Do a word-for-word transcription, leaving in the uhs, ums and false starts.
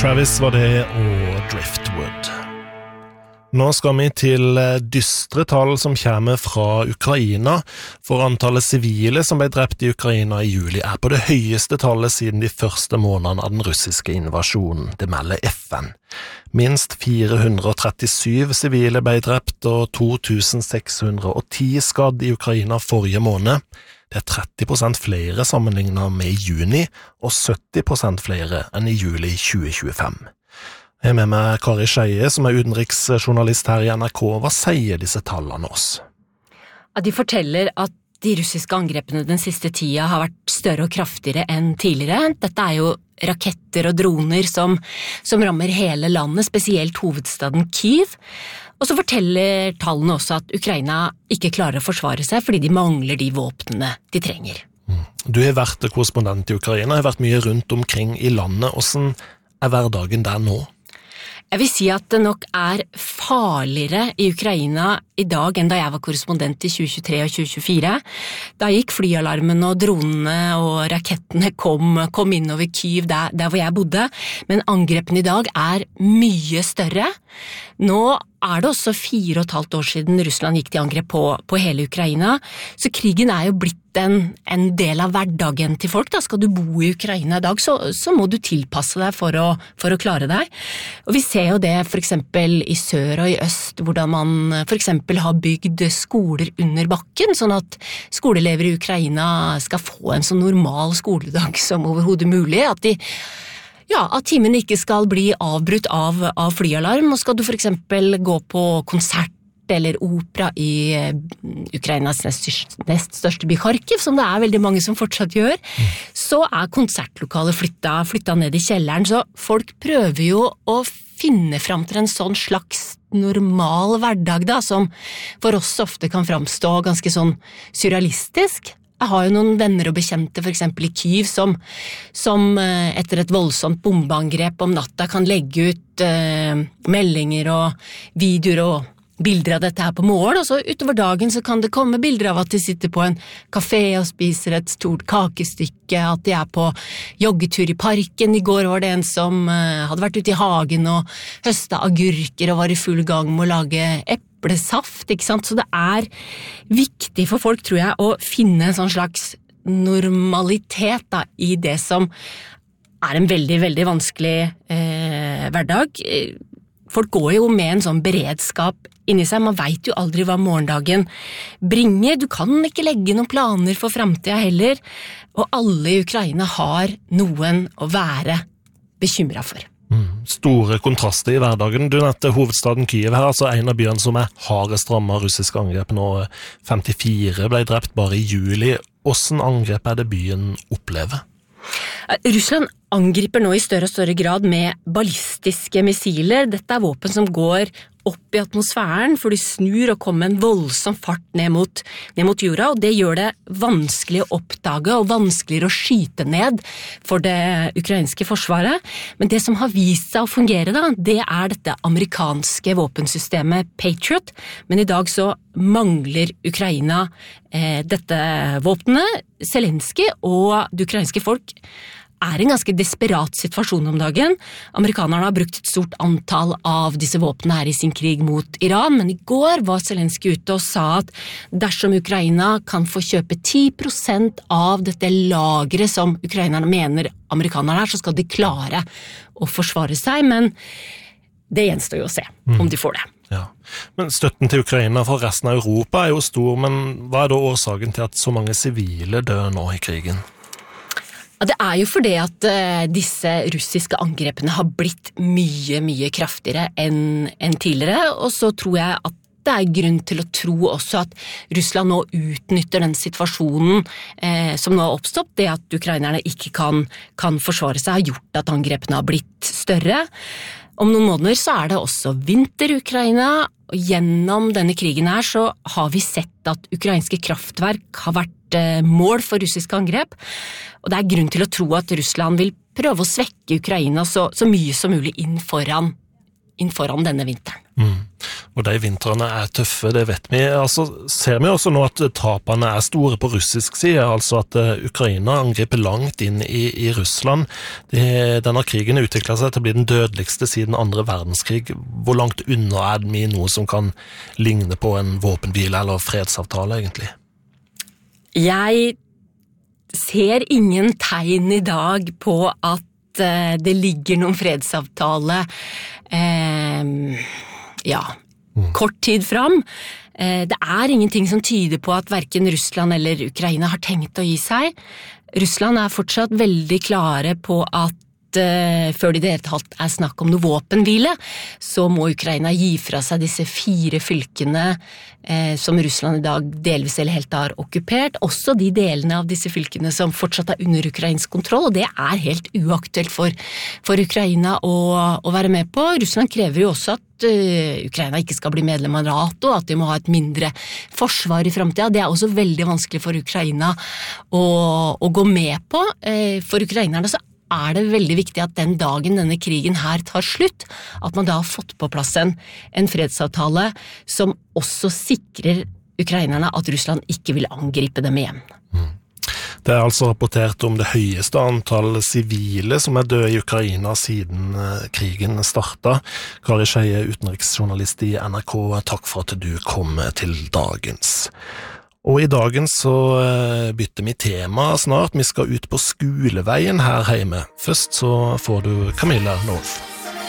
Travis var det og Driftwood. Nå skal vi til dystre tall som kommer fra Ukraina, for antallet sivile som ble drept i Ukraina i juli er på det høyeste tallet siden de første månedene av den russiske invasjonen, det melder F N. Minst fire hundre og trettisju sivile ble drept og to tusen seks hundre og ti skadd i Ukraina forrige måned. Det er tretti prosent flere sammenlignet med juni, og sytti prosent flere enn i juli tjue tjuefem. Jeg er med meg Kari Skeie, som er utenriksjournalist her i N R K. Hva sier disse tallene oss? Ja, de forteller at de russiske angrepene den siste tida har vært større og kraftigere enn tidligere. Dette er jo raketter og droner som, som rammer hele landet, spesielt hovedstaden Kyiv. Og så forteller tallene også at Ukraina ikke klarer å forsvare seg fordi de mangler de våpnene de trenger. Du har vært korrespondent i Ukraina, har vært mye rundt omkring i landet. Hvordan er hverdagen der nå? Jeg vil si at det nok er farligere i Ukraina i dag enn da jeg var korrespondent i tjue tjuetre og tjue tjuefire. Da gikk flyalarmen og dronene og rakettene kom, kom inn over Kyiv der, der hvor jeg bodde, men angrepen i dag er mye større. Nå er det også fire og et halvt år siden Russland gikk til angrep på, på hele Ukraina, så krigen er jo blitt en, en del av hverdagen til folk. Da skal du bo i Ukraina i dag, så, så må du tilpasse deg for å, for å klare deg. Og vi ser jo det for eksempel i sør og i øst, hvordan man for eksempel har bygd skoler under bakken, sånn at skoleelever i Ukraina skal få en så normal skoledag som overhodet mulig, at de Ja, at timen ikke skal bli avbrutt av, av flyalarm, og skal du for eksempel gå på konsert eller opera i Ukrainas nest, nest største by Kharkiv, som det er veldig mange som fortsatt gjør, mm. så er konsertlokalet flytta, flytta ned i kjelleren, så folk prøver jo å finne frem til en sånn slags normal hverdag da, som for oss ofte kan framstå ganske sånn surrealistisk. Jeg har jo noen venner og bekjente for eksempel i Kyiv som, som etter et voldsomt bombeangrep om natta kan legge ut eh, meldinger og videoer og bilder av dette her på morgen, og så utover dagen så kan det komme bilder av at de sitter på en kafé og spiser et stort kakestykke, at de er på joggetur i parken. I går var det en som eh, hadde vært ute i hagen og høstet agurker og var i full gang med å lage eplesaft, ikke sant? Så det er viktig for folk, tror jeg, å finne en sånn slags normalitet da, i det som er en veldig, veldig vanskelig eh, hverdag. Folk går jo med en sånn beredskap inni seg, man vet jo aldri hva morgendagen bringer, du kan ikke legge noen planer for fremtiden heller, og alle i Ukraina har noen å være bekymret for. Mm. Store kontraster i hverdagen. Du nevnte hovedstaden Kyiv her, altså en av byene som er hardest rammet av russiske angrep nå. femtifire ble drept bare i juli. Hvordan angrep er det byen opplever? Russland angriper nå i større og større grad med ballistiske missiler. Dette er våpen som går opp i atmosfæren, for de snur og kommer med en voldsom fart ned mot, ned mot jorda, og det gjør det vanskelig å oppdage og vanskeligere å skyte ned for det ukrainske forsvaret. Men det som har vist seg å fungere da, det er dette amerikanske våpensystemet Patriot, men i dag så mangler Ukraina eh, dette våpenet. Zelensky og det ukrainske folk er en ganske desperat situasjon om dagen. Amerikanerne har brukt et stort antall av disse våpnene her i sin krig mot Iran, men i går var Zelensky ute og sa at dersom Ukraina kan få kjøpe ti prosent av dette lageret som ukrainerne mener amerikanerne er, så skal de klare å forsvare seg, men det gjenstår jo å se mm. om de får det. Ja. Men støtten til Ukraina for resten av Europa er jo stor, men hva er da årsaken til at så mange sivile dør nå i krigen? Ja, det er jo fordi at uh, disse russiske angrepene har blitt mye, mye kraftigere enn, enn tidligere, og så tror jeg at det er grunn til å tro også at Russland nå utnytter den situasjonen eh, som nå har oppstått. Det at ukrainerne ikke kan, kan forsvare seg har gjort at angrepene har blitt større. Om noen måneder så er det også vinter i Ukraina, og gjennom denne krigen her så har vi sett at ukrainske kraftverk har vært eh, mål for russiske angrep, og det er grunn til å tro at Russland vil prøve å svekke Ukraina så, så mye som mulig inn foran, inn foran denne vinteren. Mm. Og de vintrene er tøffe, det vet vi. Altså, ser vi også nå at tapene er store på russisk side, altså at uh, Ukraina angriper langt inn i, i Russland. Det, denne krigen utviklet seg til å bli den dødeligste siden andre verdenskrig. Hvor langt unna er vi noe som kan ligne på en våpenhvile eller fredsavtale, egentlig? Jeg ser ingen tegn i dag på at uh, det ligger noen fredsavtale. Uh, ja, kort tid fram. Det er ingenting som tyder på at hverken Russland eller Ukraina har tenkt å gi seg. Russland er fortsatt veldig klare på at uh, før det i det hele tatt er snakk om noe våpenhvile, så må Ukraina gi fra seg disse fire fylkene uh, som Russland i dag delvis eller helt har okkupert, også de delene av disse fylkene som fortsatt er under ukrainsk kontroll, og det er helt uaktuelt for, for Ukraina å, å være med på. Russland krever jo også at Ukraina ikke skal bli medlem av NATO, at de må ha et mindre forsvar i fremtiden. Det er også veldig vanskelig for Ukraina å, å gå med på. For ukrainerne så er det veldig viktig at den dagen denne krigen her tar slutt, at man da har fått på plass en, en fredsavtale som også sikrer ukrainerne at Russland ikke vil angripe dem igjen. Mm. Det er altså rapportert om det høyeste antall sivile som er døde i Ukraina siden krigen startet. Kari Skeie, utenriksjournalist i N R K, takk for at du kom til dagens. Og i dagens så bytter vi tema snart. Vi skal ut på skoleveien her hjemme. Først så får du Camilla North.